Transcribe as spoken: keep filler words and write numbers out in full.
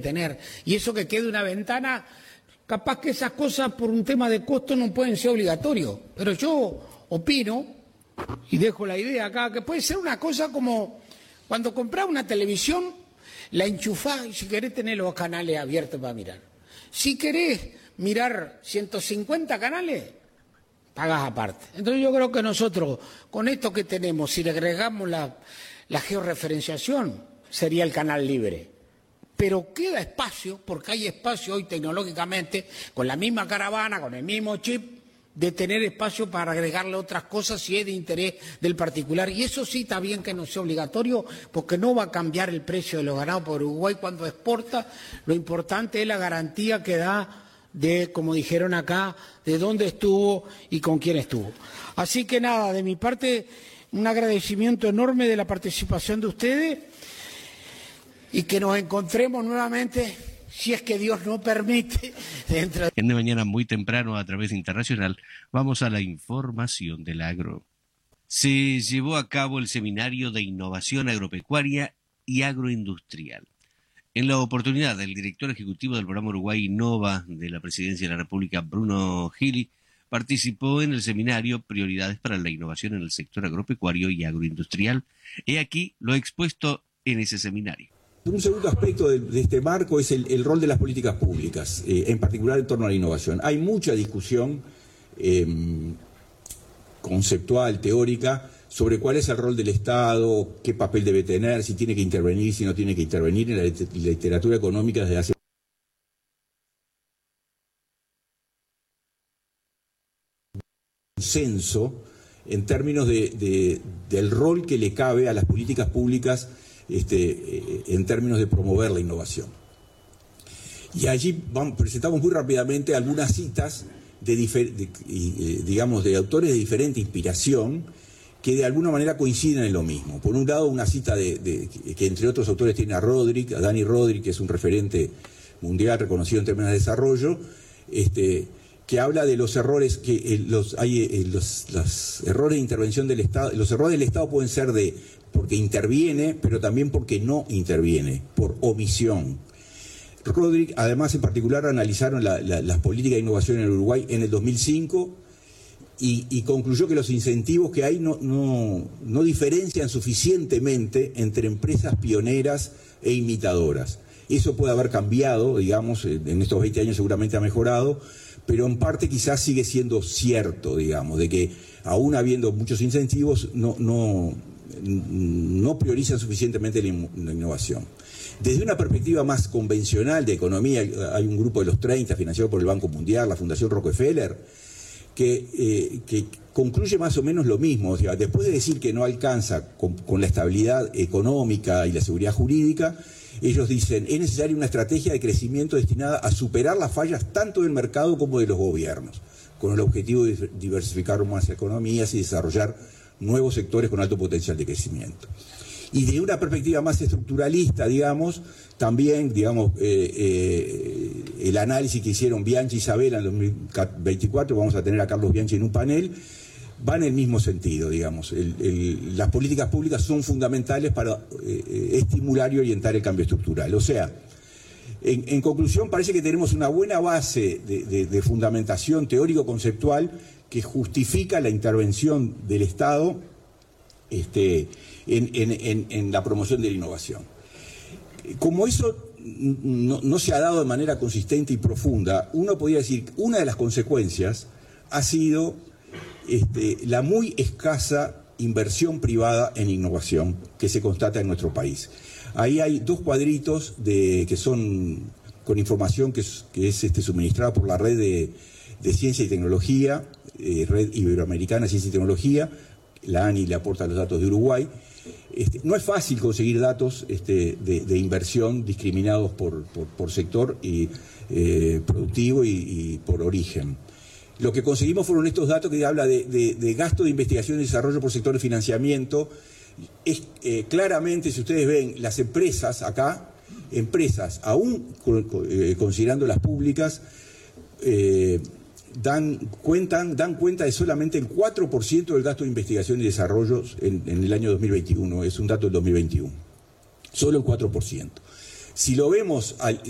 tener. Y eso que quede una ventana, capaz que esas cosas por un tema de costo no pueden ser obligatorios. Pero yo opino, y dejo la idea acá, que puede ser una cosa como cuando comprás una televisión, la enchufás y si querés tener los canales abiertos para mirar. Si querés mirar ciento cincuenta canales, pagás aparte. Entonces yo creo que nosotros, con esto que tenemos, si le agregamos la, la georreferenciación, sería el canal libre. Pero queda espacio, porque hay espacio hoy tecnológicamente, con la misma caravana, con el mismo chip, de tener espacio para agregarle otras cosas si es de interés del particular. Y eso sí está bien que no sea obligatorio, porque no va a cambiar el precio de los ganados por Uruguay cuando exporta. Lo importante es la garantía que da de, como dijeron acá, de dónde estuvo y con quién estuvo. Así que nada, de mi parte, un agradecimiento enorme de la participación de ustedes y que nos encontremos nuevamente, si es que Dios no permite, dentro de... En de mañana muy temprano a través de Internacional vamos a la información del agro. Se llevó a cabo el Seminario de Innovación Agropecuaria y Agroindustrial. En la oportunidad, el director ejecutivo del programa Uruguay Innova de la Presidencia de la República, Bruno Gili, participó en el seminario Prioridades para la Innovación en el Sector Agropecuario y Agroindustrial. He aquí lo expuesto en ese seminario. Un segundo aspecto de, de este marco es el, el rol de las políticas públicas, eh, en particular en torno a la innovación. Hay mucha discusión eh, conceptual, teórica, sobre cuál es el rol del Estado, qué papel debe tener, si tiene que intervenir, si no tiene que intervenir en la literatura económica desde hace consenso en términos de, de, del rol que le cabe a las políticas públicas este, en términos de promover la innovación. Y allí vamos, presentamos muy rápidamente algunas citas de, de, digamos, de autores de diferente inspiración que de alguna manera coinciden en lo mismo. Por un lado, una cita de, de que entre otros autores tiene a Rodrik, a Dani Rodrik, que es un referente mundial reconocido en términos de desarrollo, este, que habla de los errores que eh, los hay eh, los, los errores de intervención del Estado. Los errores del Estado pueden ser de porque interviene, pero también porque no interviene, por omisión. Rodrik, además, en particular, analizaron la, la, las políticas de innovación en Uruguay en el dos mil cinco. Y, y concluyó que los incentivos que hay no, no, no diferencian suficientemente entre empresas pioneras e imitadoras. Eso puede haber cambiado, digamos, en estos veinte años seguramente ha mejorado, pero en parte quizás sigue siendo cierto, digamos, de que aún habiendo muchos incentivos no, no, no priorizan suficientemente la innovación. Desde una perspectiva más convencional de economía, hay un grupo de los treinta financiado por el Banco Mundial, la Fundación Rockefeller, Que, eh, que concluye más o menos lo mismo. O sea, después de decir que no alcanza con, con la estabilidad económica y la seguridad jurídica, ellos dicen es necesaria una estrategia de crecimiento destinada a superar las fallas tanto del mercado como de los gobiernos, con el objetivo de diversificar más economías y desarrollar nuevos sectores con alto potencial de crecimiento. Y de una perspectiva más estructuralista, digamos, también, digamos, eh, eh, el análisis que hicieron Bianchi y Isabela en dos mil veinticuatro, vamos a tener a Carlos Bianchi en un panel, va en el mismo sentido, digamos. El, el, las políticas públicas son fundamentales para eh, estimular y orientar el cambio estructural. O sea, en, en conclusión, parece que tenemos una buena base de, de, de fundamentación teórico-conceptual que justifica la intervención del Estado este, en, en, en, en la promoción de la innovación. Como eso no, no se ha dado de manera consistente y profunda, uno podría decir que una de las consecuencias ha sido este, la muy escasa inversión privada en innovación que se constata en nuestro país. Ahí hay dos cuadritos de, que son con información que es, que es este, suministrada por la red de, de ciencia y tecnología, eh, red iberoamericana de ciencia y tecnología. La ANI le aporta los datos de Uruguay. Este, no es fácil conseguir datos este, de, de inversión discriminados por, por, por sector y, eh, productivo y, y por origen. Lo que conseguimos fueron estos datos que habla de, de, de gasto de investigación y desarrollo por sector de financiamiento. Es, eh, claramente, si ustedes ven, las empresas acá, empresas, aún eh, considerando las públicas, eh, Dan, cuentan, dan cuenta de solamente el cuatro por ciento del gasto de investigación y desarrollo en, en el año dos mil veintiuno, es un dato del dos mil veintiuno, solo el cuatro por ciento. Si lo vemos al,